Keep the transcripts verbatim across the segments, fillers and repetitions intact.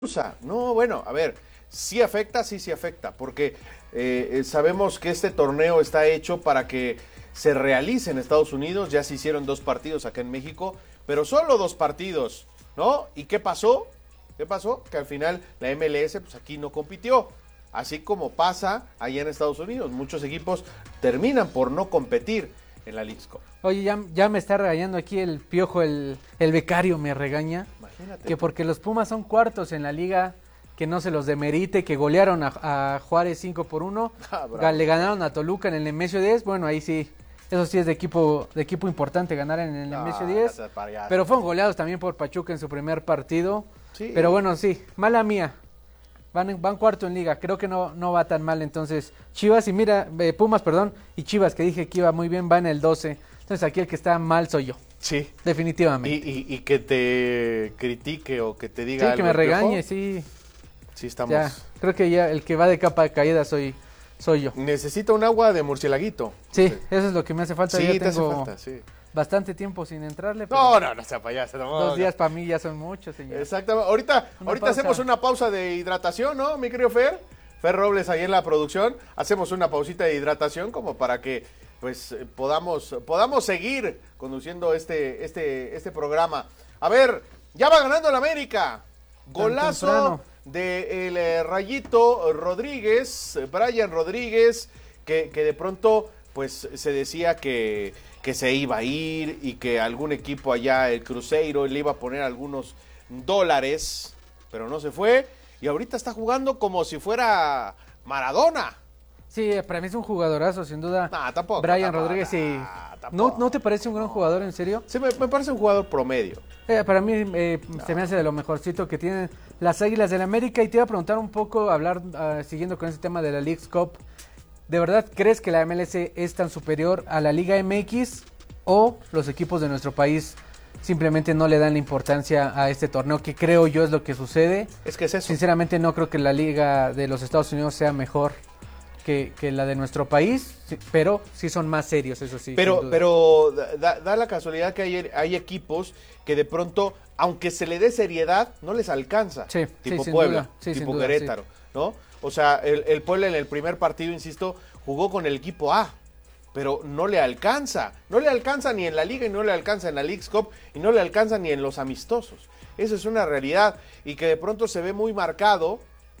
No, bueno, a ver, sí afecta, sí, sí afecta, porque eh, sabemos que este torneo está hecho para que se realice en Estados Unidos, ya se hicieron dos partidos acá en México, pero solo dos partidos, ¿no? ¿Y qué pasó? ¿Qué pasó? Que al final la M L S, pues aquí no compitió, así como pasa allá en Estados Unidos, muchos equipos terminan por no competir en la Leagues Cup. Oye, ya, ya me está regañando aquí el Piojo, el, el becario me regaña. Imagínate. Que porque los Pumas son cuartos en la liga, que no se los demerite, que golearon a, a Juárez cinco por uno, Ah, le ganaron a Toluca en el Nemesio diez, bueno, ahí sí, eso sí es de equipo de equipo importante ganar en el Nemesio diez, pero fueron goleados también por Pachuca en su primer partido, sí. Pero bueno, sí, mala mía. Van, van cuarto en liga, creo que no, no va tan mal, entonces Chivas y mira, eh, Pumas, perdón, y Chivas que dije que iba muy bien, va en el doce, entonces aquí el que está mal soy yo. Sí. Definitivamente. Y, y, y que te critique o que te diga Sí, algo. que me regañe, sí. Sí, estamos. Ya, creo que ya el que va de capa de caída soy, soy yo. Necesita un agua de murcielaguito. Sí, sí, eso es lo que me hace falta. Sí, ya te tengo hace falta, sí. bastante tiempo sin entrarle. Pero no, no, no sea payaso. No, dos no. días para mí ya son muchos, señor. Exactamente. Ahorita, ahorita hacemos una pausa de hidratación, ¿no, mi querido Fer? Fer Robles ahí en la producción. Hacemos una pausita de hidratación como para que pues podamos, podamos seguir conduciendo este, este, este programa. A ver, ya va ganando el América. Golazo del eh, Rayito Rodríguez, Brian Rodríguez, que, que de pronto pues se decía que, que se iba a ir y que algún equipo allá, el Cruzeiro, le iba a poner algunos dólares, pero no se fue. Y ahorita está jugando como si fuera Maradona. Sí, para mí es un jugadorazo, sin duda. Nah, tampoco. Brian tampoco, Rodríguez, sí. Nah, ¿No, ¿No te parece un gran jugador, en serio? Sí, me, me parece un jugador promedio. Eh, para mí eh, no. se me hace de lo mejorcito que tienen las Águilas del América. Y te iba a preguntar un poco, hablar, uh, siguiendo con ese tema de la Leagues Cup. ¿De verdad crees que la M L S es tan superior a la Liga M X? ¿O los equipos de nuestro país simplemente no le dan la importancia a este torneo? Que creo yo es lo que sucede. Es que es eso. Sinceramente no creo que la Liga de los Estados Unidos sea mejor Que, que la de nuestro país, pero sí son más serios, eso sí. Pero, pero da, da la casualidad que hay, hay equipos que de pronto, aunque se le dé seriedad, no les alcanza. Sí, tipo sí, Puebla, sí, tipo Querétaro, sí. ¿no? O sea, el, el Puebla en el primer partido, insisto, jugó con el equipo A, pero no le alcanza. No le alcanza ni en la Liga y no le alcanza en la Leagues Cup y no le alcanza ni en los amistosos. Eso es una realidad y que de pronto se ve muy marcado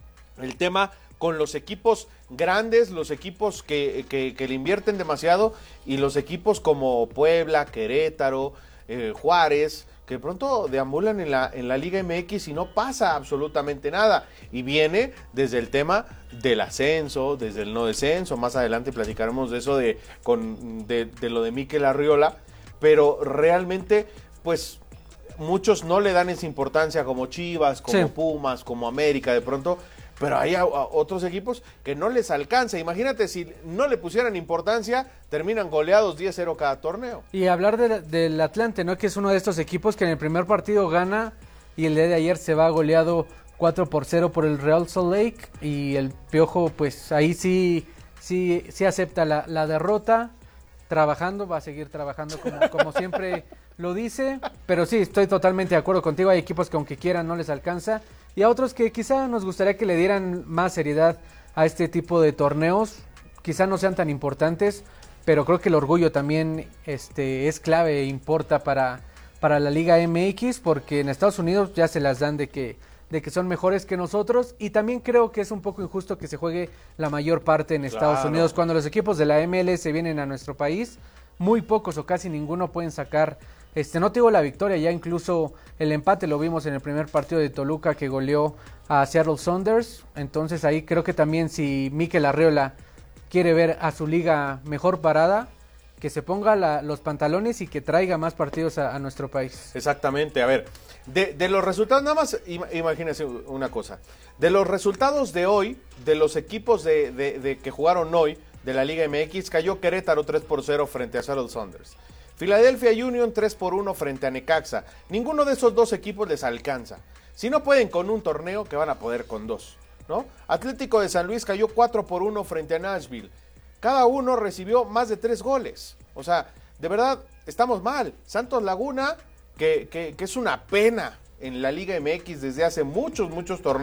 el tema con los equipos grandes, los equipos que, que, que le invierten demasiado y los equipos como Puebla, Querétaro, eh, Juárez, que de pronto deambulan en la, en la Liga M X y no pasa absolutamente nada. Y viene desde el tema del ascenso, desde el no descenso, más adelante platicaremos de eso, de, con, de, de lo de Mikel Arriola, pero realmente pues muchos no le dan esa importancia como Chivas, como sí. Pumas, como América de pronto. Pero hay a, a otros equipos que no les alcanza. Imagínate, si no le pusieran importancia, terminan goleados diez cero cada torneo. Y hablar de, del Atlante, ¿no? Que es uno de estos equipos que en el primer partido gana y el día de ayer se va goleado cuatro por cero por el Real Salt Lake. Y el Piojo, pues ahí sí, sí, sí acepta la, la derrota, trabajando, va a seguir trabajando como, como siempre lo dice. Pero sí, estoy totalmente de acuerdo contigo. Hay equipos que aunque quieran no les alcanza. Y a otros que quizá nos gustaría que le dieran más seriedad a este tipo de torneos, quizá no sean tan importantes, pero creo que el orgullo también este, es clave e importa para, para la Liga M X, porque en Estados Unidos ya se las dan de que, de que son mejores que nosotros, y también creo que es un poco injusto que se juegue la mayor parte en Estados claro. Unidos. Cuando los equipos de la M L S vienen a nuestro país, muy pocos o casi ninguno pueden sacar, este no te digo la victoria, ya incluso el empate lo vimos en el primer partido de Toluca que goleó a Seattle Sounders. Entonces ahí creo que también si Mikel Arriola quiere ver a su liga mejor parada, que se ponga la, los pantalones y que traiga más partidos a, a nuestro país. Exactamente, a ver, de, de los resultados, nada más imagínense una cosa, de los resultados de hoy, de los equipos de, de, de que jugaron hoy de la Liga M X, cayó Querétaro tres por cero frente a Seattle Sounders. Philadelphia Union tres por uno frente a Necaxa. Ninguno de esos dos equipos les alcanza. Si no pueden con un torneo, que van a poder con dos, ¿no? Atlético de San Luis cayó cuatro por uno frente a Nashville. Cada uno recibió más de tres goles. O sea, de verdad, estamos mal. Santos Laguna, que, que, que es una pena, en la Liga M X desde hace muchos, muchos torneos.